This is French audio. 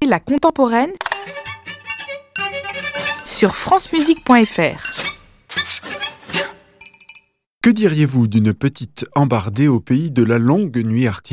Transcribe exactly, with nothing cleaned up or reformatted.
la contemporaine sur francemusique point f r. Que diriez-vous d'une petite embardée au pays de la longue nuit arctique ?